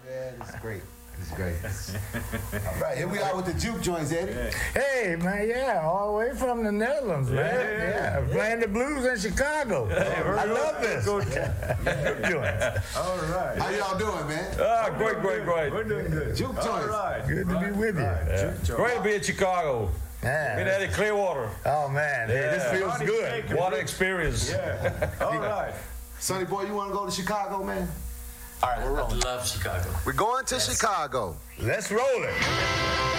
man. It's great. It's great. All right, here we are with the juke joints, Eddie. Hey, man, yeah, all the way from the Netherlands, man. Yeah, playing the blues in Chicago. I love this. Good joints. All right. How y'all doing, man? Great. We're doing good. Juke joints. All right. Good to be with you. Great to be in Chicago. Yeah. Been Eddie Clearwater. Oh, man, hey, this feels good. What an experience. Yeah. All right. Sonny boy, you want to go to Chicago, man? All right, we're rolling. I love Chicago. We're going to Chicago. Let's roll it.